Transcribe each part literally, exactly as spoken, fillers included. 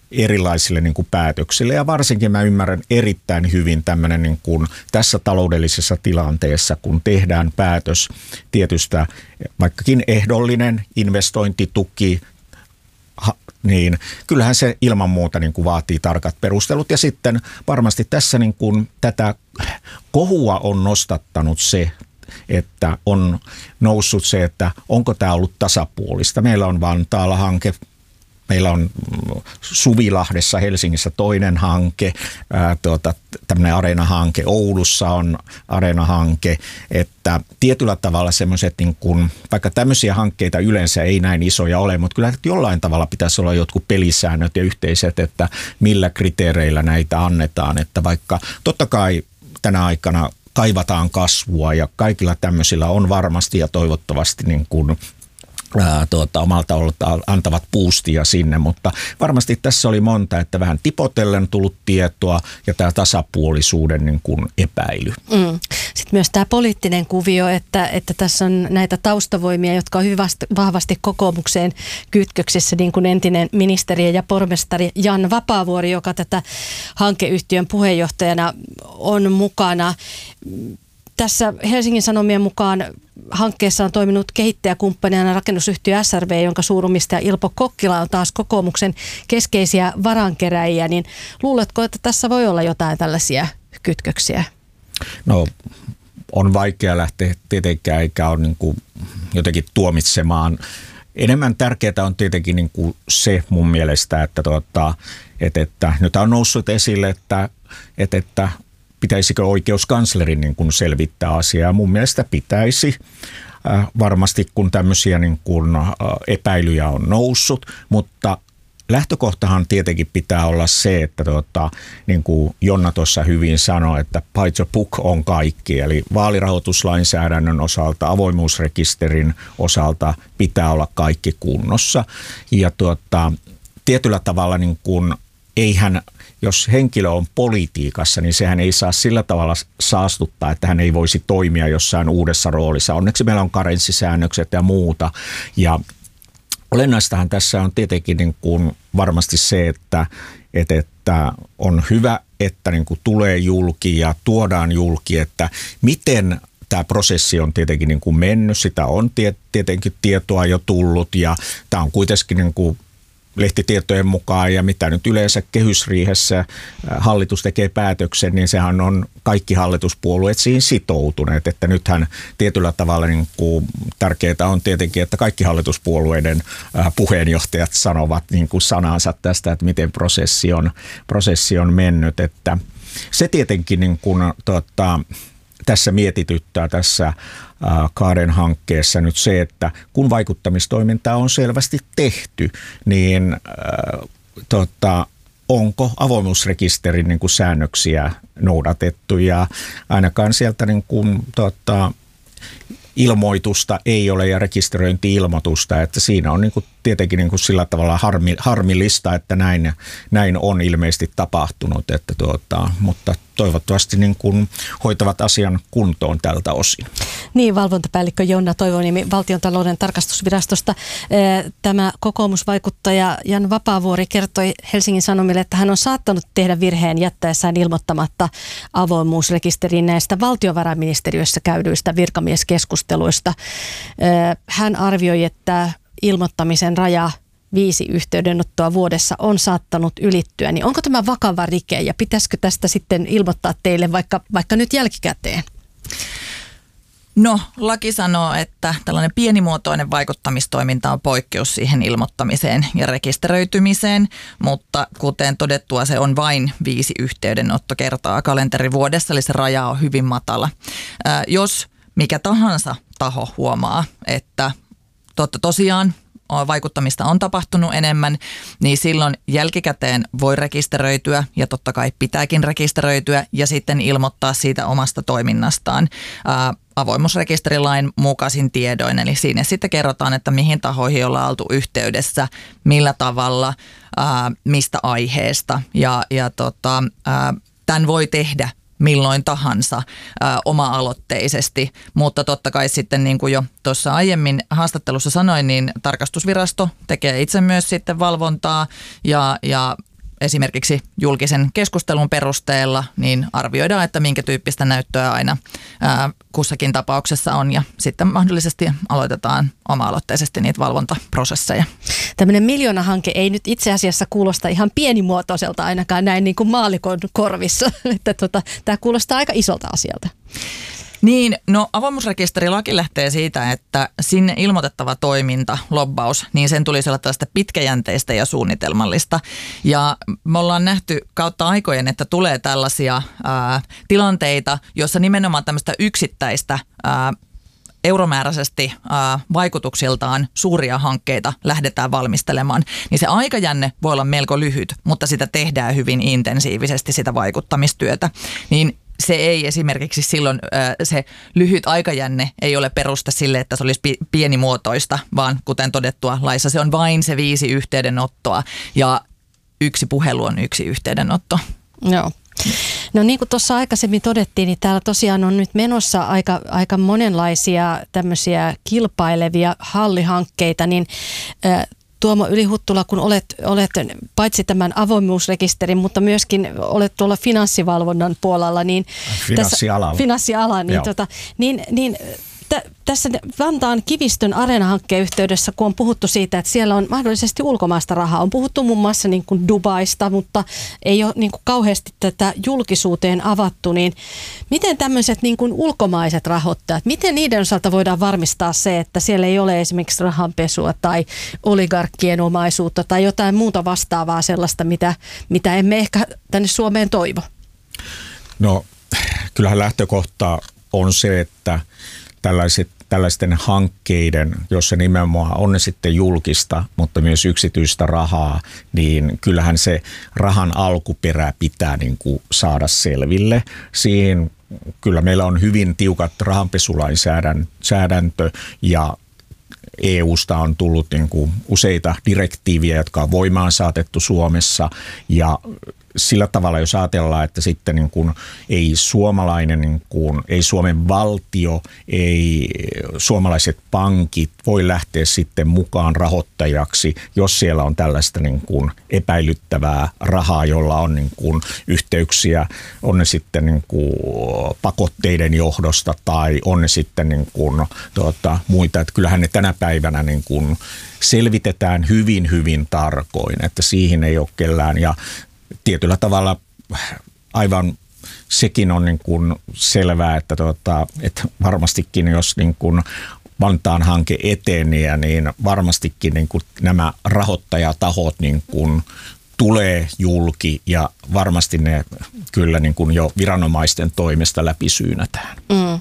erilaisille niin kuin päätöksille. Ja varsinkin mä ymmärrän erittäin hyvin tämmöinen niin kuin tässä taloudellisessa tilanteessa, kun tehdään päätös tietystä vaikkakin ehdollinen investointituki, niin kyllähän se ilman muuta niin kuin vaatii tarkat perustelut. Ja sitten varmasti tässä niin kuin tätä kohua on nostattanut se, että on noussut se, että onko tämä ollut tasapuolista. Meillä on Vantaalla hanke, meillä on Suvilahdessa Helsingissä toinen hanke, ää, tuota, tämmöinen Areena-hanke, Oulussa on Areena-hanke, että tietyllä tavalla semmoiset, niin kuin, vaikka tämmöisiä hankkeita yleensä ei näin isoja ole, mutta kyllä jollain tavalla pitäisi olla jotkut pelisäännöt ja yhteiset, että millä kriteereillä näitä annetaan, että vaikka totta kai tänä aikana kaivataan kasvua ja kaikilla tämmöisillä on varmasti ja toivottavasti niin kuin Ää, tuota, omalta oltaan antavat boostia sinne, mutta varmasti tässä oli monta, että vähän tipotellen tullut tietoa ja tämä tasapuolisuuden niin kuin epäily. Mm. Sitten myös tämä poliittinen kuvio, että, että tässä on näitä taustavoimia, jotka on hyvin vahvasti kokoomukseen kytköksissä, niin kuin entinen ministeri ja pormestari Jan Vapaavuori, joka tätä hankeyhtiön puheenjohtajana on mukana. Tässä Helsingin Sanomien mukaan hankkeessa on toiminut kehittäjäkumppanina rakennusyhtiö S R V, jonka suuromistaja Ilpo Kokkila on taas kokoomuksen keskeisiä varankeräjiä. Niin luuletko, että tässä voi olla jotain tällaisia kytköksiä? No on vaikea lähteä tietenkään, eikä ole niin kuin jotenkin tuomitsemaan. Enemmän tärkeää on tietenkin niin kuin se mun mielestä, että, tuota, että, että nyt on noussut esille, että, että, että pitäisikö oikeuskanslerin niin kuin selvittää asiaa. Mun mielestä pitäisi äh, varmasti, kun tämmöisiä niin kuin, äh, epäilyjä on noussut, mutta lähtökohtahan tietenkin pitää olla se, että tuota, niin kuin Jonna tuossa hyvin sanoi, että by the book on kaikki. Eli vaalirahoituslainsäädännön osalta, avoimuusrekisterin osalta pitää olla kaikki kunnossa. Ja tuota, tietyllä tavalla niin kuin eihän, jos henkilö on politiikassa, niin sehän ei saa sillä tavalla saastuttaa, että hän ei voisi toimia jossain uudessa roolissa. Onneksi meillä on karenssisäännökset ja muuta. Ja olennaistahan tässä on tietenkin niin kuin varmasti se, että, että, että on hyvä, että niin kuin tulee julki ja tuodaan julki, että miten tämä prosessi on tietenkin niin kuin mennyt. Sitä on tietenkin tietoa jo tullut ja tämä on kuitenkin niin kuin lehtitietojen mukaan ja mitä nyt yleensä kehysriihessä hallitus tekee päätöksen, niin sehän on kaikki hallituspuolueet siihen sitoutuneet, että nythän tietyllä tavalla niin kuin tärkeää on tietenkin, että kaikki hallituspuolueiden puheenjohtajat sanovat niin kuin sanansa tästä, että miten prosessi on, prosessi on mennyt, että se tietenkin niin kuin, tota, tässä mietityttää tässä Kaaren hankkeessa nyt se, että kun vaikuttamistoimintaa on selvästi tehty, niin äh, tota, onko avoimuusrekisterin niin kuin säännöksiä noudatettu ja ainakaan sieltä niin kuin, tota, ilmoitusta ei ole ja rekisteröinti-ilmoitusta, että siinä on niin kuin tietenkin niin kuin sillä tavalla harmi, harmillista, että näin, näin on ilmeisesti tapahtunut, että tuota, mutta toivottavasti niin kuin hoitavat asian kuntoon tältä osin. Niin, valvontapäällikkö Jonna Toivoniemi Valtiontalouden tarkastusvirastosta. Tämä kokoomusvaikuttaja Jan Vapaavuori kertoi Helsingin Sanomille, että hän on saattanut tehdä virheen jättäessään ilmoittamatta avoimuusrekisteriin näistä valtiovarainministeriössä käydyistä virkamieskeskusteluista. Hän arvioi, että ilmoittamisen raja viisi yhteydenottoa vuodessa on saattanut ylittyä, niin onko tämä vakava rike ja pitäisikö tästä sitten ilmoittaa teille vaikka, vaikka nyt jälkikäteen? No, laki sanoo, että tällainen pienimuotoinen vaikuttamistoiminta on poikkeus siihen ilmoittamiseen ja rekisteröitymiseen, mutta kuten todettua, se on vain viisi yhteydenottokertaa kalenterivuodessa, eli se raja on hyvin matala. Ää, jos mikä tahansa taho huomaa, että totta tosiaan vaikuttamista on tapahtunut enemmän, niin silloin jälkikäteen voi rekisteröityä ja totta kai pitääkin rekisteröityä ja sitten ilmoittaa siitä omasta toiminnastaan ää, avoimuusrekisterilain mukaisin tiedoin. Eli siinä sitten kerrotaan, että mihin tahoihin ollaan oltu yhteydessä, millä tavalla, ää, mistä aiheesta ja, ja tota, ää, tämän voi tehdä milloin tahansa ää, oma-aloitteisesti, mutta totta kai sitten niin kuin jo tuossa aiemmin haastattelussa sanoin, niin tarkastusvirasto tekee itse myös sitten valvontaa ja, ja esimerkiksi julkisen keskustelun perusteella niin arvioidaan, että minkä tyyppistä näyttöä aina ää, kussakin tapauksessa on ja sitten mahdollisesti aloitetaan oma-aloitteisesti niitä valvontaprosesseja. Tämmöinen miljoonahanke ei nyt itse asiassa kuulosta ihan pienimuotoiselta ainakaan näin niin kuin maallikon korvissa, että tota, tämä kuulostaa aika isolta asialta. Niin, no avoimuusrekisterilaki lähtee siitä, että sinne ilmoitettava toiminta, lobbaus, niin sen tulisi olla tällaista pitkäjänteistä ja suunnitelmallista. Ja me ollaan nähty kautta aikojen, että tulee tällaisia ää, tilanteita, joissa nimenomaan tämmöistä yksittäistä ää, euromääräisesti ää, vaikutuksiltaan suuria hankkeita lähdetään valmistelemaan, niin se aikajänne voi olla melko lyhyt, mutta sitä tehdään hyvin intensiivisesti, sitä vaikuttamistyötä. Niin se ei esimerkiksi silloin, se lyhyt aikajänne ei ole peruste sille, että se olisi pienimuotoista, vaan kuten todettua laissa, se on vain se viisi yhteydenottoa ja yksi puhelu on yksi yhteydenotto. Joo. No niin kuin tuossa aikaisemmin todettiin, niin täällä tosiaan on nyt menossa aika, aika monenlaisia tämmöisiä kilpailevia hallihankkeita, niin äh, Tuomo Yli-Huttula, kun olet, olet paitsi tämän avoimuusrekisterin, mutta myöskin olet tuolla finanssivalvonnan puolella, niin finanssialalla, tässä, finanssiala, niin, tota, niin, niin t- tässä Vantaan Kivistön Areena-hankkeen yhteydessä, kun on puhuttu siitä, että siellä on mahdollisesti ulkomaista rahaa, on puhuttu muun muassa niin kuin Dubaista, mutta ei ole niin kuin kauheasti tätä julkisuuteen avattu, niin miten tämmöiset niin kuin ulkomaiset rahoittajat, miten niiden osalta voidaan varmistaa se, että siellä ei ole esimerkiksi rahanpesua tai oligarkkien omaisuutta tai jotain muuta vastaavaa sellaista, mitä, mitä emme ehkä tänne Suomeen toivo? No kyllähän lähtökohta on se, että tällaiset, tällaisten hankkeiden, jossa nimenomaan on ne sitten julkista, mutta myös yksityistä rahaa, niin kyllähän se rahan alkuperä pitää niin kuin saada selville. Siihen kyllä meillä on hyvin tiukat rahanpesulainsäädäntö ja E U:sta on tullut niin kuin useita direktiiviä, jotka on voimaan saatettu Suomessa ja sillä tavalla, jos ajatellaan, että sitten niin kuin ei suomalainen, niin kuin, ei Suomen valtio, ei suomalaiset pankit voi lähteä sitten mukaan rahoittajaksi, jos siellä on tällaista niin kuin epäilyttävää rahaa, jolla on niin kuin yhteyksiä, on ne sitten niin kuin pakotteiden johdosta tai on ne sitten niin kuin, tuota, muita. Että kyllähän ne tänä päivänä niin kuin selvitetään hyvin, hyvin tarkoin, että siihen ei ole kellään ja tietyllä tavalla aivan sekin on niin kuin selvää, että, tuota, että varmastikin jos niin kuin Vantaan hanke etenee, niin varmastikin niin kuin nämä rahoittajatahot niin kuin tulee julki ja varmasti ne kyllä niin kuin jo viranomaisten toimesta läpisyynätään. Mm.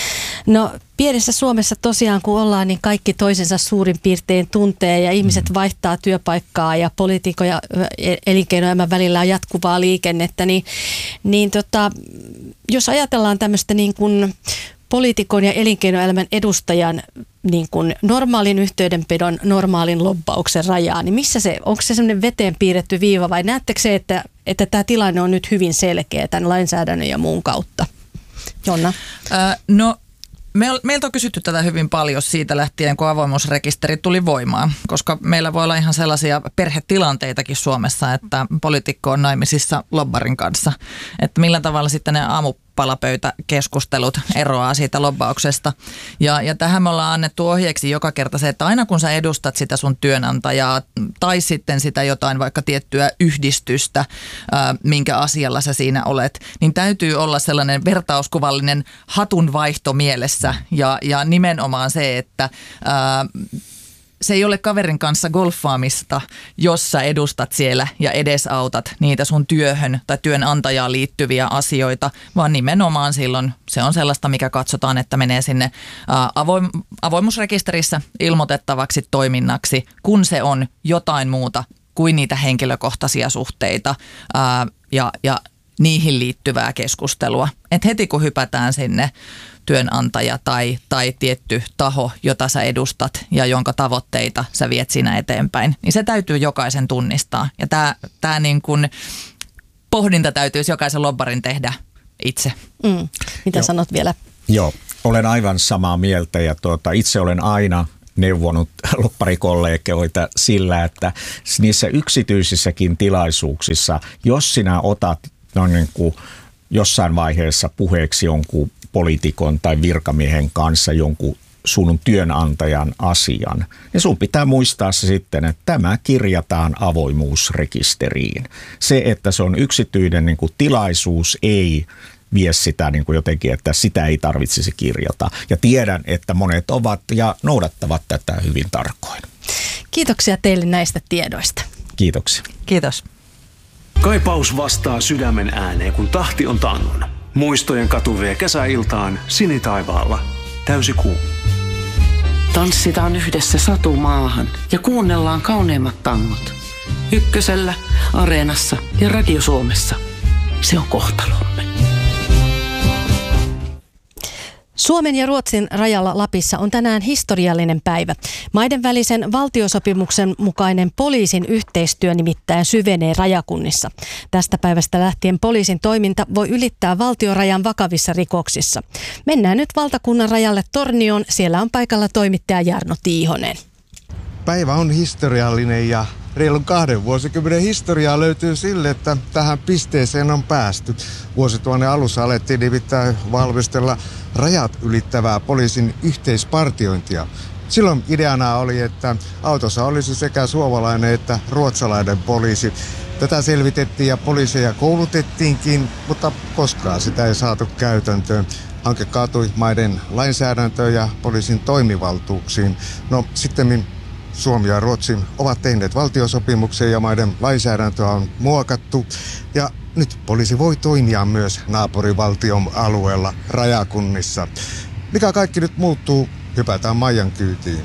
No pienessä Suomessa tosiaan kun ollaan, niin kaikki toisensa suurin piirtein tuntee ja ihmiset mm. vaihtaa työpaikkaa ja poliitikon ja elinkeinoelämän välillä on jatkuvaa liikennettä, niin, niin tota, jos ajatellaan tämmöistä niin kuin poliitikon ja elinkeinoelämän edustajan niin kuin normaalin yhteydenpidon, normaalin lobbauksen rajaa, niin missä se, onko se semmoinen veteen piirretty viiva vai näettekö se, että, että tämä tilanne on nyt hyvin selkeä tämän lainsäädännön ja muun kautta? Jonna? Äh, no meiltä on kysytty tätä hyvin paljon siitä lähtien, kun avoimuusrekisteri tuli voimaan, koska meillä voi olla ihan sellaisia perhetilanteitakin Suomessa, että poliitikko on naimisissa lobbarin kanssa, että millä tavalla sitten ne aamupalapöytäkeskustelut eroaa siitä lobbauksesta. Ja, ja tähän me ollaan annettu ohjeeksi joka kerta se, että aina kun sä edustat sitä sun työnantajaa tai sitten sitä jotain vaikka tiettyä yhdistystä, ää, minkä asialla sä siinä olet, niin täytyy olla sellainen vertauskuvallinen hatunvaihto mielessä ja, ja nimenomaan se, että ää, se ei ole kaverin kanssa golfaamista, jos sä edustat siellä ja edesautat niitä sun työhön tai työnantajaan liittyviä asioita, vaan nimenomaan silloin se on sellaista, mikä katsotaan, että menee sinne avoim- avoimuusrekisterissä ilmoitettavaksi toiminnaksi, kun se on jotain muuta kuin niitä henkilökohtaisia suhteita ää, ja, ja niihin liittyvää keskustelua. Et heti kun hypätään sinne työnantaja tai, tai tietty taho, jota sä edustat ja jonka tavoitteita sä viet siinä eteenpäin, niin se täytyy jokaisen tunnistaa. Ja tämä tää niin kun pohdinta täytyisi jokaisen lobbarin tehdä itse. Mm. Mitä Joo. sanot vielä? Joo, olen aivan samaa mieltä ja tuota, itse olen aina neuvonut lopparikollegoita sillä, että niissä yksityisissäkin tilaisuuksissa, jos sinä otat no niin kuin jossain vaiheessa puheeksi jonkun poliitikon tai virkamiehen kanssa jonkun sun työnantajan asian, niin sun pitää muistaa se sitten, että tämä kirjataan avoimuusrekisteriin. Se, että se on yksityinen niin kuin tilaisuus, ei vie sitä niin kuin jotenkin, että sitä ei tarvitsisi kirjata. Ja tiedän, että monet ovat ja noudattavat tätä hyvin tarkoin. Kiitoksia teille näistä tiedoista. Kiitoksia. Kiitos. Kaipaus vastaa sydämen ääneen, kun tahti on tangon. Muistojen katuvee kesäiltaan sinitaivaalla. Täysi kuu. Tanssitaan yhdessä satumaahan ja kuunnellaan kauneimmat tangot. Ykkösellä, Areenassa ja Radio Suomessa. Se on kohtalomme. Suomen ja Ruotsin rajalla Lapissa on tänään historiallinen päivä. Maiden välisen valtiosopimuksen mukainen poliisin yhteistyö nimittäin syvenee rajakunnissa. Tästä päivästä lähtien poliisin toiminta voi ylittää valtiorajan vakavissa rikoksissa. Mennään nyt valtakunnan rajalle Tornioon. Siellä on paikalla toimittaja Jarno Tiihonen. Päivä on historiallinen ja reilun kahden vuosikymmenen historiaa löytyy sille, että tähän pisteeseen on päästy. Vuosituhannen alussa alettiin nimittäin valmistella rajat ylittävää poliisin yhteispartiointia. Silloin ideana oli, että autossa olisi sekä suomalainen että ruotsalainen poliisi. Tätä selvitettiin ja poliiseja koulutettiinkin, mutta koskaan sitä ei saatu käytäntöön. Hanke kaatui maiden lainsäädäntöön ja poliisin toimivaltuuksiin. No sitten Suomi ja Ruotsi ovat tehneet valtiosopimuksen ja maiden lainsäädäntöä on muokattu. Ja nyt poliisi voi toimia myös naapurivaltion alueella rajakunnissa. Mikä kaikki nyt muuttuu? Hypätään Maijan kyytiin.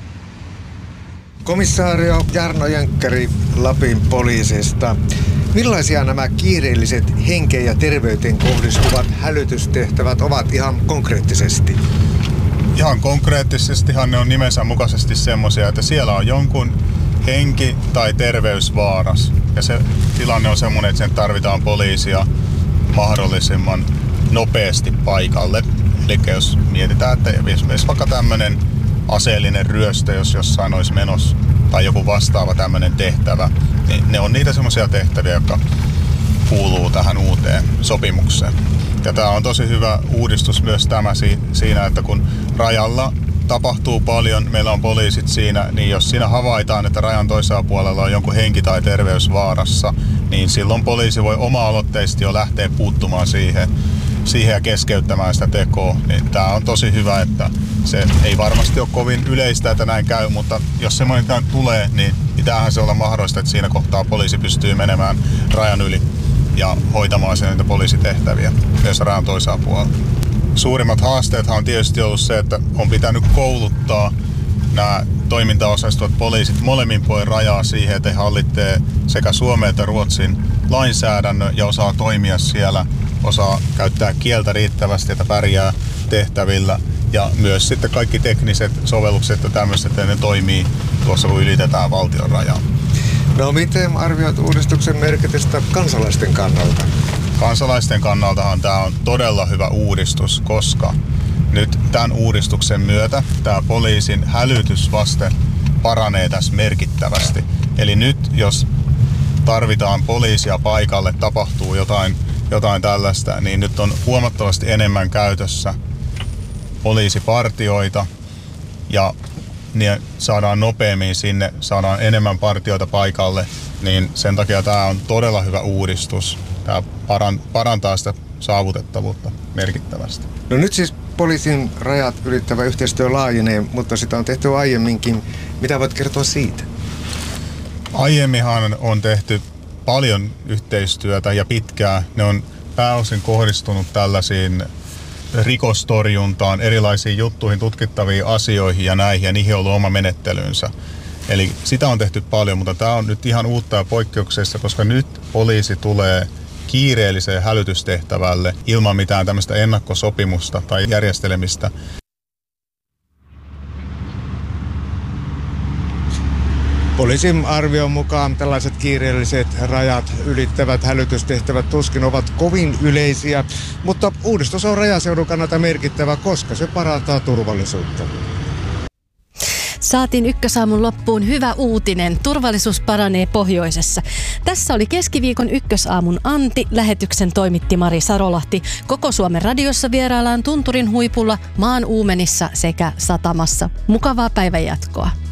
Komissaario Jarno Jänkäri Lapin poliisista. Millaisia nämä kiireelliset henkeen ja terveyteen kohdistuvat hälytystehtävät ovat ihan konkreettisesti? Ihan konkreettisestihan ne on nimensä mukaisesti semmoisia, että siellä on jonkun henki tai terveys vaaras. Ja se tilanne on semmoinen, että sen tarvitaan poliisia mahdollisimman nopeasti paikalle. Eli jos mietitään, että esimerkiksi vaikka tämmöinen aseellinen ryöstö, jos jossain olisi menossa, tai joku vastaava tämmöinen tehtävä, niin ne on niitä semmoisia tehtäviä, jotka kuuluu tähän uuteen sopimukseen. Ja tämä on tosi hyvä uudistus myös tämä siinä, että kun rajalla tapahtuu paljon, meillä on poliisit siinä, niin jos siinä havaitaan, että rajan toisella puolella on jonkun henki tai terveys vaarassa, niin silloin poliisi voi oma-aloitteisesti jo lähteä puuttumaan siihen, siihen ja keskeyttämään sitä tekoa. Niin tämä on tosi hyvä, että se ei varmasti ole kovin yleistä, että näin käy, mutta jos semmoinen tulee, niin pitäähän se olla mahdollista, että siinä kohtaa poliisi pystyy menemään rajan yli ja hoitamaan sen niitä poliisitehtäviä myös rajan toisella puolella. Suurimmat haasteethan on tietysti ollut se, että on pitänyt kouluttaa nämä toimintaosallistuvat poliisit molemmin puolin rajaa siihen, että he hallitsee sekä Suomen että Ruotsin lainsäädännön ja osaa toimia siellä, osaa käyttää kieltä riittävästi, että pärjää tehtävillä ja myös sitten kaikki tekniset sovellukset ja tämmöiset, että ne toimii tuossa kun ylitetään valtion rajaa. No miten arvioit uudistuksen merkitystä kansalaisten kannalta? Kansalaisten kannaltahan tämä on todella hyvä uudistus, koska nyt tämän uudistuksen myötä tämä poliisin hälytysvaste paranee tässä merkittävästi. Eli nyt jos tarvitaan poliisia paikalle, tapahtuu jotain, jotain tällaista, niin nyt on huomattavasti enemmän käytössä poliisipartioita ja niin saadaan nopeammin sinne, saadaan enemmän partioita paikalle, niin sen takia tämä on todella hyvä uudistus. Tämä parantaa sitä saavutettavuutta merkittävästi. No nyt siis poliisin rajat ylittävä yhteistyö laajenee, mutta sitä on tehty aiemminkin. Mitä voit kertoa siitä? Aiemminhan on tehty paljon yhteistyötä ja pitkää. Ne on pääosin kohdistunut tällaisiin rikostorjuntaan, erilaisiin juttuihin, tutkittaviin asioihin ja näihin, ja niihin on ollut oma menettelynsä. Eli sitä on tehty paljon, mutta tämä on nyt ihan uutta ja poikkeuksessa, koska nyt poliisi tulee kiireelliseen hälytystehtävälle ilman mitään tämmöistä ennakkosopimusta tai järjestelemistä. Poliisin arvion mukaan tällaiset kiireelliset rajat ylittävät hälytystehtävät tuskin ovat kovin yleisiä, mutta uudistus on rajaseudun kannalta merkittävä, koska se parantaa turvallisuutta. Saatiin Ykkösaamun loppuun hyvä uutinen. Turvallisuus paranee pohjoisessa. Tässä oli keskiviikon Ykkösaamun Antti. Lähetyksen toimitti Mari Sarolahti. Koko Suomen radiossa vieraillaan Tunturin huipulla, maan uumenissa sekä satamassa. Mukavaa päivänjatkoa.